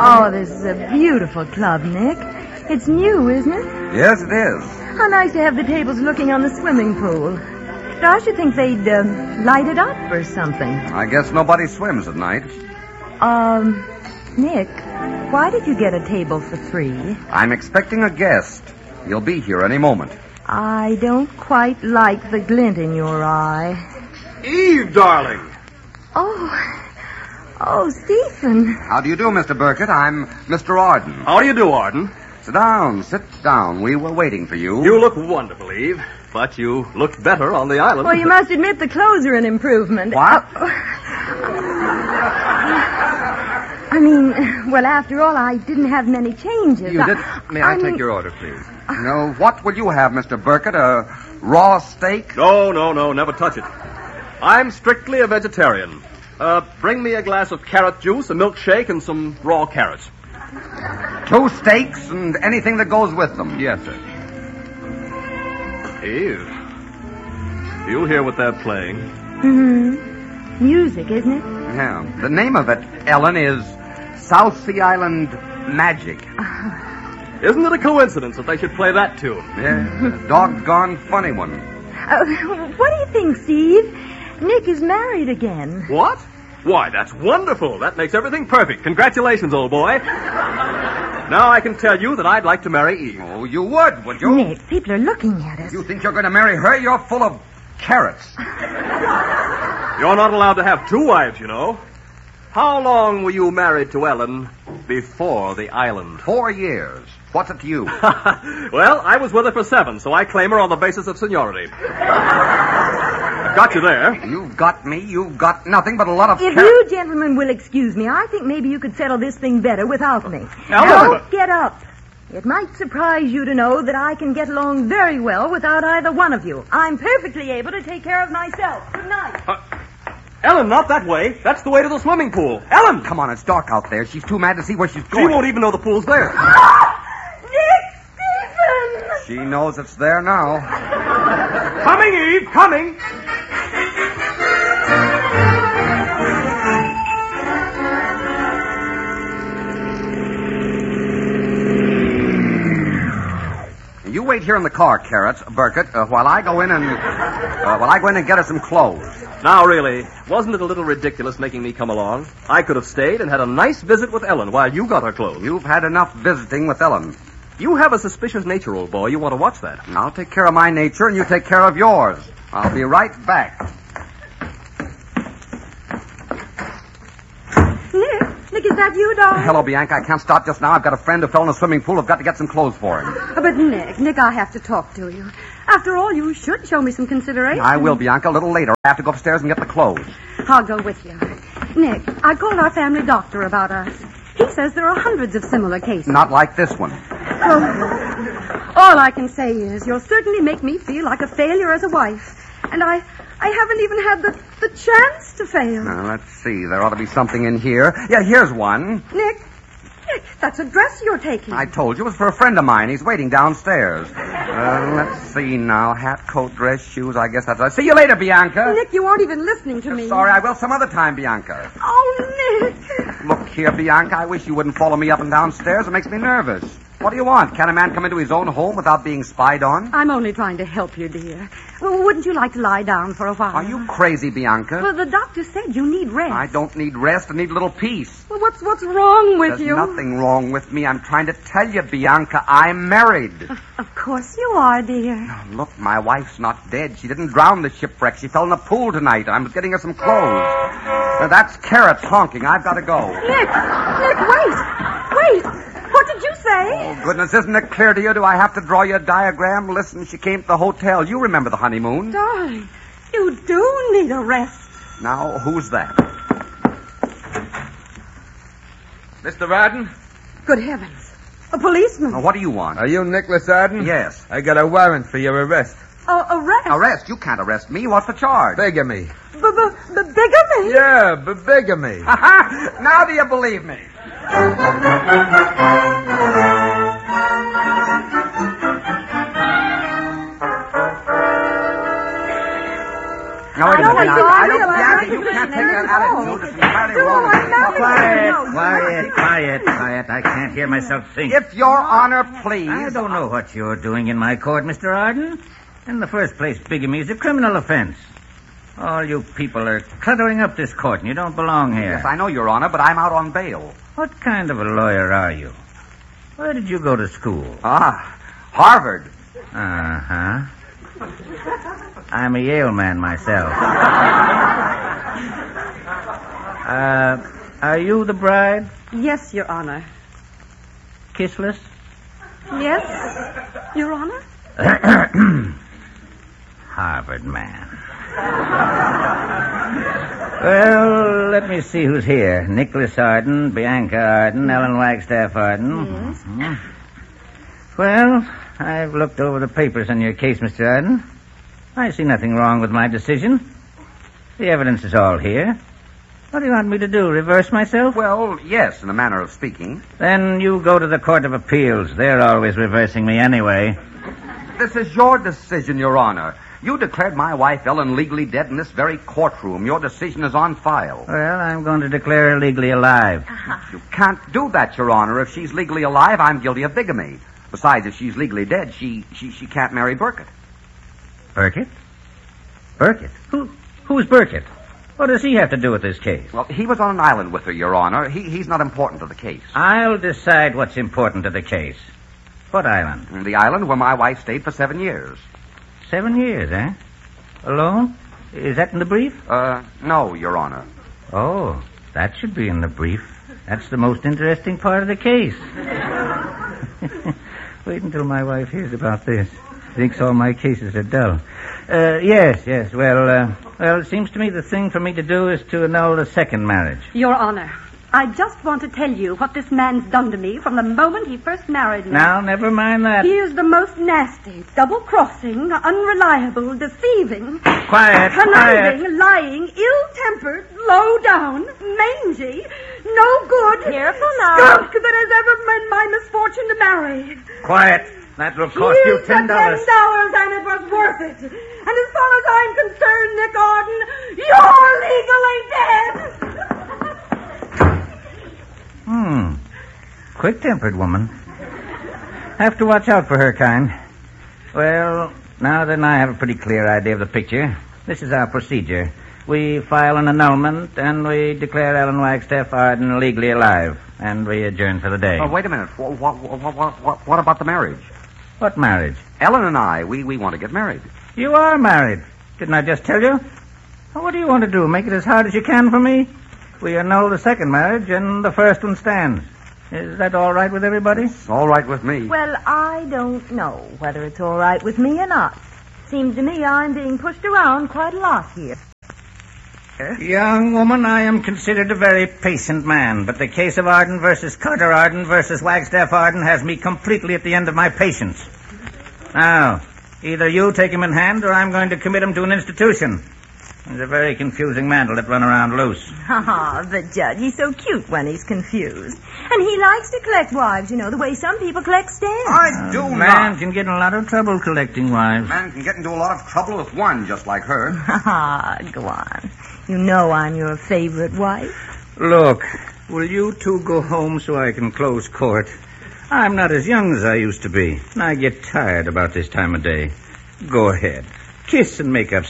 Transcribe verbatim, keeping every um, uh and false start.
Oh, this is a beautiful club, Nick. It's new, isn't it? Yes, it is. How nice to have the tables looking on the swimming pool. I should think they'd um, light it up or something. I guess nobody swims at night. Um, Nick, why did you get a table for three? I'm expecting a guest. He'll be here any moment. I don't quite like the glint in your eye. Eve, darling. Oh, oh, Stephen. How do you do, Mister Burkett? I'm Mister Arden. How do you do, Arden? Sit down, sit down. We were waiting for you. You look wonderful, Eve. But you looked better on the island. Well, you must admit the clothes are an improvement. What? Oh. I mean, well, after all, I didn't have many changes. You did? May I, I take mean... your order, please? No, what will you have, Mister Burkett? A raw steak? No, no, no, never touch it. I'm strictly a vegetarian. Uh, bring me a glass of carrot juice, a milkshake, and some raw carrots. Two steaks and anything that goes with them. Yes, sir. Eve, do you hear what they're playing? Mm-hmm. Music, isn't it? Yeah. The name of it, Ellen, is South Sea Island Magic. Isn't it a coincidence that they should play that tune? Yeah, a doggone funny one. Uh, what do you think, Steve? Nick is married again. What? Why, that's wonderful. That makes everything perfect. Congratulations, old boy. Now I can tell you that I'd like to marry Eve. Oh, you would, would you? Nick, people are looking at us. You think you're going to marry her? You're full of carrots. You're not allowed to have two wives, you know. How long were you married to Ellen before the island? Four years. What's it to you? Well, I was with her for seven, so I claim her on the basis of seniority. I've got you there. You've got me. You've got nothing but a lot of If carrots. you gentlemen will excuse me, I think maybe you could settle this thing better without me. Ellen! Don't get up. It might surprise you to know that I can get along very well without either one of you. I'm perfectly able to take care of myself. Good night. Uh, Ellen, not that way. That's the way to the swimming pool. Ellen! Come on, it's dark out there. She's too mad to see where she's She going. won't even know the pool's there. Nick! Stephen! She knows it's there now. Coming, Eve, coming! You wait here in the car, Carrots, Burkett, uh, while I go in and uh, while I go in and get her some clothes. Now, really, wasn't it a little ridiculous making me come along? I could have stayed and had a nice visit with Ellen while you got her clothes. You've had enough visiting with Ellen. You have a suspicious nature, old boy. You want to watch that. I'll take care of my nature, and you take care of yours. I'll be right back. Nick? Nick, is that you, darling? Hello, Bianca. I can't stop just now. I've got a friend who fell in a swimming pool. I've got to get some clothes for him. But, Nick, Nick, I have to talk to you. After all, you should show me some consideration. I will, Bianca, a little later. I have to go upstairs and get the clothes. I'll go with you. Nick, I called our family doctor about us. He says there are hundreds of similar cases. Not like this one. Well, all I can say is you'll certainly make me feel like a failure as a wife. And I I haven't even had the, the chance to fail. Now, let's see. There ought to be something in here. Yeah, here's one. Nick, Nick, that's a dress you're taking. I told you it was for a friend of mine. He's waiting downstairs. Uh, let's see now. Hat, coat, dress, shoes. I guess that's right. See you later, Bianca. Nick, you aren't even listening to me. Sorry, I will some other time, Bianca. Oh, Nick. Look here, Bianca. I wish you wouldn't follow me up and downstairs. It makes me nervous. What do you want? Can a man come into his own home without being spied on? I'm only trying to help you, dear. Well, wouldn't you like to lie down for a while? Are you crazy, Bianca? Well, the doctor said you need rest. I don't need rest. I need a little peace. Well, what's what's wrong with There's you? nothing wrong with me. I'm trying to tell you, Bianca, I'm married. Of, of course you are, dear. Now, look, my wife's not dead. She didn't drown the shipwreck. She fell in a pool tonight. I'm getting her some clothes. Now, that's Carrots honking. I've got to go. Nick, Nick, wait, wait. What did you say? Oh, goodness, isn't it clear to you? Do I have to draw you a diagram? Listen, she came to the hotel. You remember the honeymoon. Darling, you do need a rest. Now, who's that? Mister Arden? Good heavens. A policeman. Now, what do you want? Are you Nicholas Arden? Yes. I got a warrant for your arrest. Uh, arrest? Arrest? You can't arrest me. What's the charge? Bigamy. B-b-b-bigamy? Yeah, b- bigamy. Ha-ha! Now do you believe me? I No, wait a don't minute. think I, I I don't, realize Bianca, you can't take that attitude. It's entirely wrong. Quiet, quiet, quiet, quiet. I can't hear myself think. If Your Honor, please. I don't know what you're doing in my court, Mister Arden. In the first place, bigamy is a criminal offense. All you people are cluttering up this court, and you don't belong here. Yes, I know, Your Honor, but I'm out on bail. What kind of a lawyer are you? Where did you go to school? Ah, Harvard. Uh-huh. I'm a Yale man myself. uh, are you the bride? Yes, Your Honor. Kissless? Yes, Your Honor. Harvard man. Well, let me see who's here. Nicholas Arden, Bianca Arden, Ellen Wagstaff Arden. Yes. Mhm. Well, I've looked over the papers on your case, Mister Arden. I see nothing wrong with my decision. The evidence is all here. What do you want me to do, reverse myself? Well, yes, in a manner of speaking. Then you go to the Court of Appeals. They're always reversing me anyway. This is your decision, Your Honor. You declared my wife Ellen legally dead in this very courtroom. Your decision is on file. Well, I'm going to declare her legally alive. You can't do that, Your Honor. If she's legally alive, I'm guilty of bigamy. Besides, if she's legally dead, she she, she can't marry Burkett. Burkett? Burkett? Who, who's Burkett? What does he have to do with this case? Well, he was on an island with her, Your Honor. He, he's not important to the case. I'll decide what's important to the case. What island? The island where my wife stayed for seven years. Seven years, eh? Alone? Is that in the brief? Uh, no, Your Honor. Oh, that should be in the brief. That's the most interesting part of the case. Wait until my wife hears about this. Thinks all my cases are dull. Uh, yes, yes. Well, uh, well, it seems to me the thing for me to do is to annul the second marriage. Your Honor, I just want to tell you what this man's done to me from the moment he first married me. Now, never mind that. He is the most nasty, double-crossing, unreliable, deceiving, Quiet, conniving, quiet. lying, ill-tempered, low-down, mangy, no good, Careful now. skunk that has ever been my misfortune to marry. Quiet. That will cost you Here's ten the dollars. ten dollars, and it was worth it. And as far as I'm concerned, Nick Arden, you're legally dead. Hmm. Quick-tempered woman. Have to watch out for her kind. Well, now then I have a pretty clear idea of the picture. This is our procedure. We file an annulment, and we declare Ellen Wagstaff Arden legally alive, and we adjourn for the day. Oh, wait a minute. What, what, what, what, what about the marriage? What marriage? Ellen and I, we, we want to get married. You are married. Didn't I just tell you? Well, what do you want to do? Make it as hard as you can for me? We annul the second marriage, and the first one stands. Is that all right with everybody? It's all right with me. Well, I don't know whether it's all right with me or not. Seems to me I'm being pushed around quite a lot here. Young woman, I am considered a very patient man, but the case of Arden versus Carter Arden versus Wagstaff Arden has me completely at the end of my patience. Now, either you take him in hand, or I'm going to commit him to an institution. He's a very confusing man to let run around loose. Ha but Judge, he's so cute when he's confused. And he likes to collect wives, you know, the way some people collect stamps. I do Man not. can get in a lot of trouble collecting wives. Man can get into a lot of trouble with one just like her. Ha go on. You know I'm your favorite wife. Look, will you two go home so I can close court? I'm not as young as I used to be, and I get tired about this time of day. Go ahead. Kiss and make up